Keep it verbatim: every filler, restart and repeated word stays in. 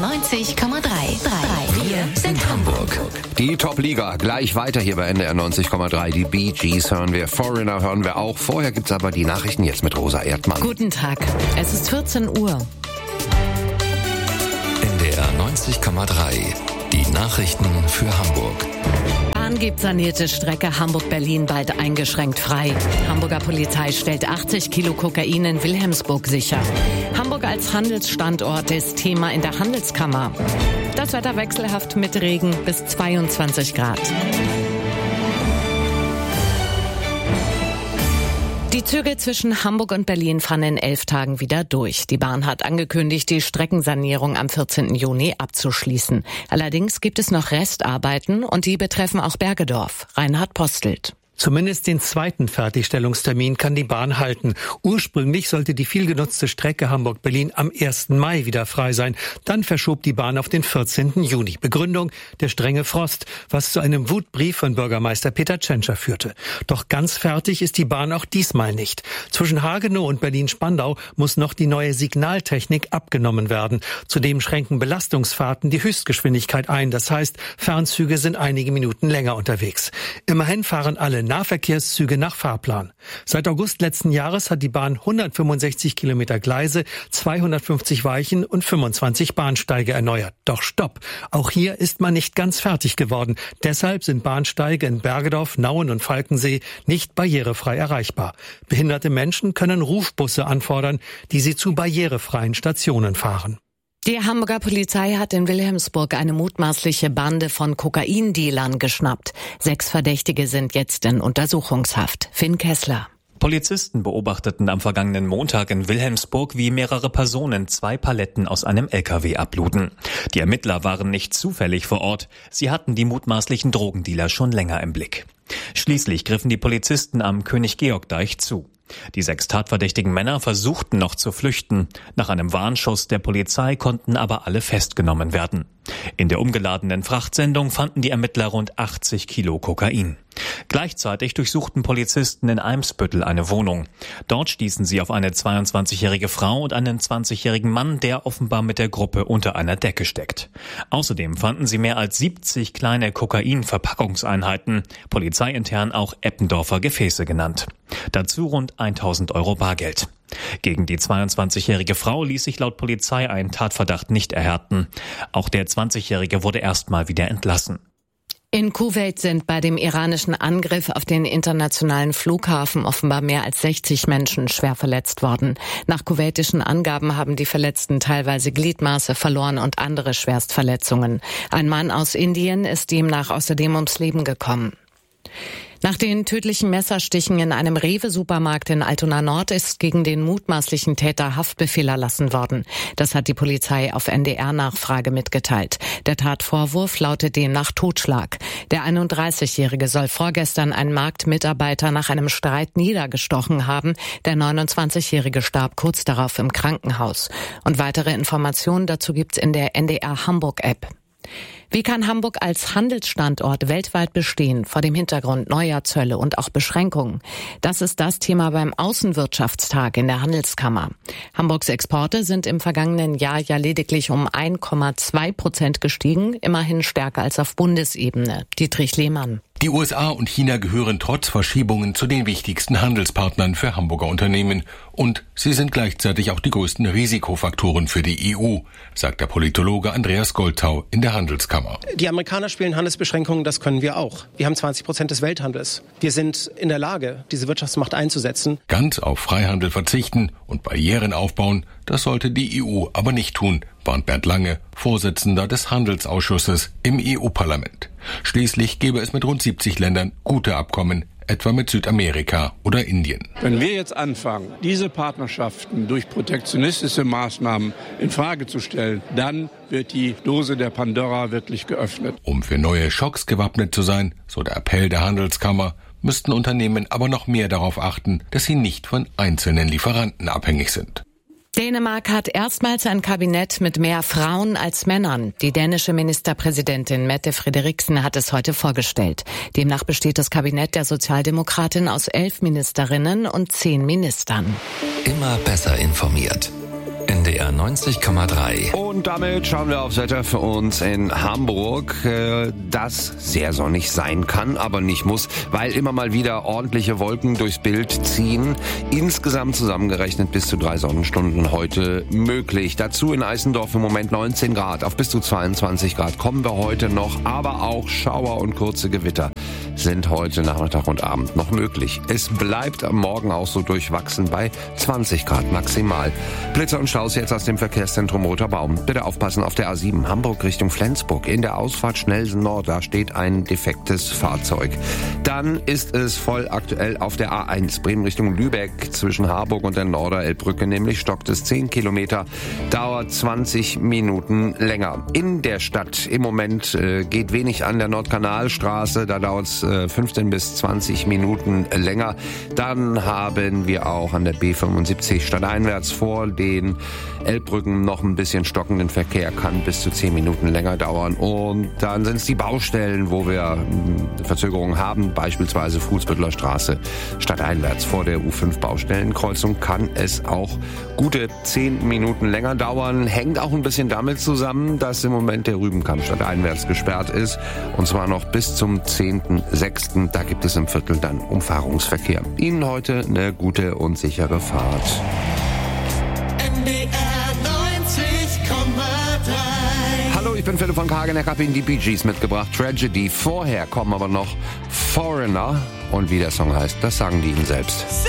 neunzig Komma drei. Wir sind Hamburg. Die Top-Liga gleich weiter hier bei N D R neunzig Komma drei. Die Bee Gees hören wir, Foreigner hören wir auch. Vorher gibt's aber die Nachrichten jetzt mit Rosa Erdmann. Guten Tag, es ist vierzehn Uhr. N D R neunzig Komma drei. Die Nachrichten für Hamburg. Bahn gibt sanierte Strecke Hamburg-Berlin bald eingeschränkt frei. Hamburger Polizei stellt achtzig Kilo Kokain in Wilhelmsburg sicher. Hamburg als Handelsstandort ist Thema in der Handelskammer. Das Wetter wechselhaft mit Regen bis zweiundzwanzig Grad. Die Züge zwischen Hamburg und Berlin fahren in elf Tagen wieder durch. Die Bahn hat angekündigt, die Streckensanierung am vierzehnten Juni abzuschließen. Allerdings gibt es noch Restarbeiten und die betreffen auch Bergedorf. Reinhard Postelt. Zumindest den zweiten Fertigstellungstermin kann die Bahn halten. Ursprünglich sollte die vielgenutzte Strecke Hamburg-Berlin am ersten Mai wieder frei sein. Dann verschob die Bahn auf den vierzehnten Juni. Begründung: der strenge Frost, was zu einem Wutbrief von Bürgermeister Peter Tschentscher führte. Doch ganz fertig ist die Bahn auch diesmal nicht. Zwischen Hagenow und Berlin-Spandau muss noch die neue Signaltechnik abgenommen werden. Zudem schränken Belastungsfahrten die Höchstgeschwindigkeit ein. Das heißt, Fernzüge sind einige Minuten länger unterwegs. Immerhin fahren alle Nahverkehrszüge nach Fahrplan. Seit August letzten Jahres hat die Bahn hundertfünfundsechzig Kilometer Gleise, zweihundertfünfzig Weichen und fünfundzwanzig Bahnsteige erneuert. Doch stopp! Auch hier ist man nicht ganz fertig geworden. Deshalb sind Bahnsteige in Bergedorf, Nauen und Falkensee nicht barrierefrei erreichbar. Behinderte Menschen können Rufbusse anfordern, die sie zu barrierefreien Stationen fahren. Die Hamburger Polizei hat in Wilhelmsburg eine mutmaßliche Bande von Kokaindealern geschnappt. Sechs Verdächtige sind jetzt in Untersuchungshaft. Finn Kessler. Polizisten beobachteten am vergangenen Montag in Wilhelmsburg, wie mehrere Personen zwei Paletten aus einem L K W abluden. Die Ermittler waren nicht zufällig vor Ort. Sie hatten die mutmaßlichen Drogendealer schon länger im Blick. Schließlich griffen die Polizisten am König-Georg-Deich zu. Die sechs tatverdächtigen Männer versuchten noch zu flüchten. Nach einem Warnschuss der Polizei konnten aber alle festgenommen werden. In der umgeladenen Frachtsendung fanden die Ermittler rund achtzig Kilo Kokain. Gleichzeitig durchsuchten Polizisten in Eimsbüttel eine Wohnung. Dort stießen sie auf eine zweiundzwanzigjährige Frau und einen zwanzigjährigen Mann, der offenbar mit der Gruppe unter einer Decke steckt. Außerdem fanden sie mehr als siebzig kleine Kokain-Verpackungseinheiten, polizeiintern auch Eppendorfer Gefäße genannt. Dazu rund tausend Euro Bargeld. Gegen die zweiundzwanzigjährige Frau ließ sich laut Polizei ein Tatverdacht nicht erhärten. Auch der zwanzigjährige wurde erstmal wieder entlassen. In Kuwait sind bei dem iranischen Angriff auf den internationalen Flughafen offenbar mehr als sechzig Menschen schwer verletzt worden. Nach kuwaitischen Angaben haben die Verletzten teilweise Gliedmaße verloren und andere Schwerstverletzungen. Ein Mann aus Indien ist demnach außerdem ums Leben gekommen. Nach den tödlichen Messerstichen in einem Rewe-Supermarkt in Altona Nord ist gegen den mutmaßlichen Täter Haftbefehl erlassen worden. Das hat die Polizei auf N D R-Nachfrage mitgeteilt. Der Tatvorwurf lautet demnach Totschlag. Der einunddreißigjährige soll vorgestern einen Marktmitarbeiter nach einem Streit niedergestochen haben. Der neunundzwanzigjährige starb kurz darauf im Krankenhaus. Und weitere Informationen dazu gibt's in der N D R Hamburg-App. Wie kann Hamburg als Handelsstandort weltweit bestehen, vor dem Hintergrund neuer Zölle und auch Beschränkungen? Das ist das Thema beim Außenwirtschaftstag in der Handelskammer. Hamburgs Exporte sind im vergangenen Jahr ja lediglich um eins Komma zwei Prozent gestiegen, immerhin stärker als auf Bundesebene. Dietrich Lehmann. Die U S A und China gehören trotz Verschiebungen zu den wichtigsten Handelspartnern für Hamburger Unternehmen. Und sie sind gleichzeitig auch die größten Risikofaktoren für die E U, sagt der Politologe Andreas Goldtau in der Handelskammer. Die Amerikaner spielen Handelsbeschränkungen, das können wir auch. Wir haben zwanzig Prozent des Welthandels. Wir sind in der Lage, diese Wirtschaftsmacht einzusetzen. Ganz auf Freihandel verzichten und Barrieren aufbauen, das sollte die E U aber nicht tun, warnt Bernd Lange, Vorsitzender des Handelsausschusses im E U-Parlament. Schließlich gäbe es mit rund siebzig Ländern gute Abkommen, etwa mit Südamerika oder Indien. Wenn wir jetzt anfangen, diese Partnerschaften durch protektionistische Maßnahmen in Frage zu stellen, dann wird die Dose der Pandora wirklich geöffnet. Um für neue Schocks gewappnet zu sein, so der Appell der Handelskammer, müssten Unternehmen aber noch mehr darauf achten, dass sie nicht von einzelnen Lieferanten abhängig sind. Dänemark hat erstmals ein Kabinett mit mehr Frauen als Männern. Die dänische Ministerpräsidentin Mette Frederiksen hat es heute vorgestellt. Demnach besteht das Kabinett der Sozialdemokratin aus elf Ministerinnen und zehn Ministern. Immer besser informiert. N D R neunzig Komma drei. Und damit schauen wir aufs Wetter für uns in Hamburg, das sehr sonnig sein kann, aber nicht muss, weil immer mal wieder ordentliche Wolken durchs Bild ziehen. Insgesamt zusammengerechnet bis zu drei Sonnenstunden heute möglich. Dazu in Eisendorf im Moment neunzehn Grad, auf bis zu zweiundzwanzig Grad kommen wir heute noch, aber auch Schauer und kurze Gewitter sind heute Nachmittag und Abend noch möglich. Es bleibt am Morgen auch so durchwachsen bei zwanzig Grad maximal. Blitzer und Staus jetzt aus dem Verkehrszentrum Roter Baum. Bitte aufpassen auf der A sieben Hamburg Richtung Flensburg. In der Ausfahrt Schnellsen Nord, da steht ein defektes Fahrzeug. Dann ist es voll aktuell auf der A eins Bremen Richtung Lübeck zwischen Harburg und der Norderelbbrücke, nämlich stockt es zehn Kilometer, dauert zwanzig Minuten länger. In der Stadt im Moment äh, geht wenig an der Nordkanalstraße, da dauert es äh, fünfzehn bis zwanzig Minuten länger. Dann haben wir auch an der B fünfundsiebzig stadteinwärts vor den Elbbrücken noch ein bisschen stockenden Verkehr, kann bis zu zehn Minuten länger dauern. Und dann sind es die Baustellen, wo wir mh, Verzögerungen haben, beispielsweise Fuhlsbüttler Straße stadteinwärts vor der U fünf Baustellenkreuzung kann es auch gute zehn Minuten länger dauern. Hängt auch ein bisschen damit zusammen, dass im Moment der Rübenkamp stadteinwärts gesperrt ist und zwar noch bis zum zehnten sechsten Da gibt es im Viertel dann Umfahrungsverkehr. Ihnen heute eine gute und sichere Fahrt. N D R neunzig Komma drei. Hallo, ich bin Philipp von Kageneck, habe Ihnen die Bee Gees mitgebracht. Tragedy. Vorher kommen aber noch Foreigner. Und wie der Song heißt, das sagen die Ihnen selbst.